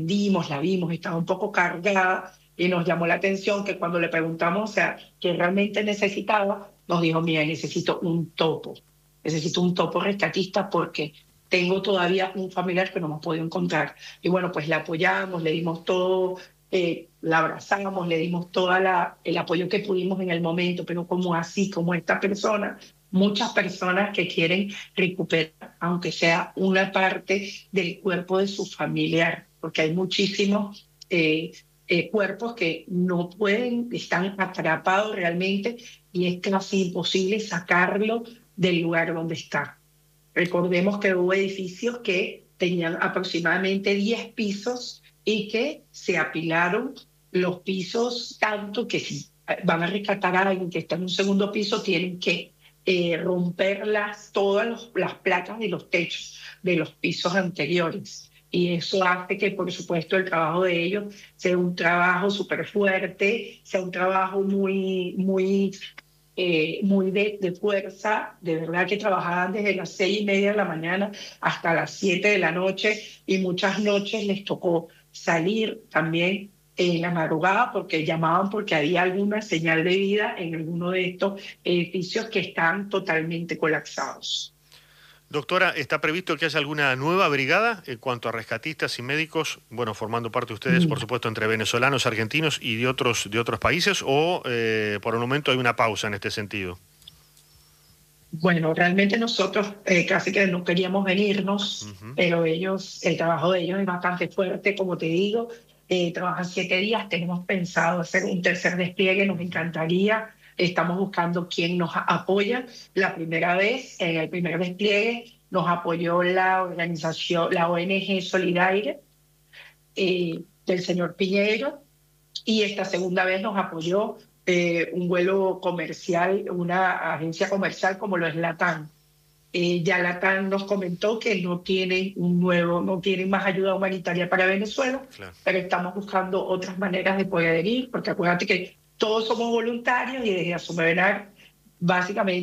la vimos, estaba un poco cargada y nos llamó la atención que cuando le preguntamos, o sea, qué realmente necesitaba, nos dijo, mira, necesito un topo rescatista porque tengo todavía un familiar que no hemos podido encontrar. Y bueno, pues la apoyamos, le dimos todo, la abrazamos, le dimos todo el apoyo que pudimos en el momento, pero como así, como esta persona, muchas personas que quieren recuperar, aunque sea una parte del cuerpo de su familiar, porque hay muchísimos cuerpos que no pueden, están atrapados realmente y es casi imposible sacarlo del lugar donde está. Recordemos que hubo edificios que tenían aproximadamente 10 pisos y que se apilaron los pisos tanto que si van a rescatar a alguien que está en un segundo piso tienen que romper todas las placas de los techos de los pisos anteriores. Y eso hace que, por supuesto, el trabajo de ellos sea un trabajo súper fuerte, sea un trabajo muy de fuerza, de verdad que trabajaban desde las 6:30 de la mañana hasta las 7 de la noche y muchas noches les tocó salir también en la madrugada porque llamaban porque había alguna señal de vida en alguno de estos edificios que están totalmente colapsados. Doctora, ¿está previsto que haya alguna nueva brigada en cuanto a rescatistas y médicos, bueno, formando parte ustedes, por supuesto, entre venezolanos, argentinos y de otros países, o por el momento hay una pausa en este sentido? Bueno, realmente nosotros casi que no queríamos venirnos, pero el trabajo de ellos es bastante fuerte, como te digo, trabajan 7 días, tenemos pensado hacer un tercer despliegue, nos encantaría, estamos buscando quién nos apoya. La primera vez, en el primer despliegue, nos apoyó la organización, la ONG Solidaire, del señor Piñero, y esta segunda vez nos apoyó un vuelo comercial, una agencia comercial como lo es LATAM. Ya LATAM nos comentó que no tienen no tienen más ayuda humanitaria para Venezuela, Claro. pero estamos buscando otras maneras de poder ir, porque acuérdate que todos somos voluntarios y desde Asumevenar básicamente